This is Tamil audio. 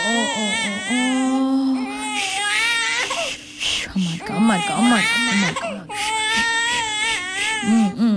oh. Shh, shh, shh. Oh my god, oh my god, oh my god, oh my god. Shh, shh, shh.